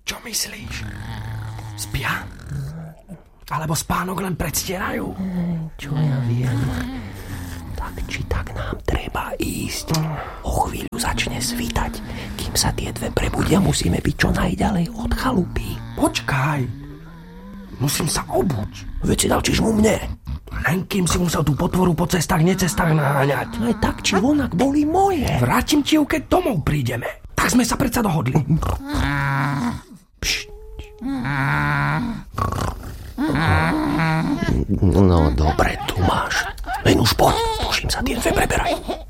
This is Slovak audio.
Čo myslíš? Spia? Alebo spánok len predstierajú? Čo ja viem. Tak či tak nám treba ísť. O chvíľu začne svítať. Kým sa tie dve prebudia, musíme byť čo najďalej od chalupy. Počkaj. Musím sa obuť. Veď si dal čižmu mne. Len kým si musel tú potvoru po cestách, necestách naháňať. Aj tak či onak boli moje. Vrátim ti ju, keď domov prídeme. Tak sme sa predsa dohodli. Pšt. No dobre, tu máš. Len už poď, tuším sa tie dve preberaj.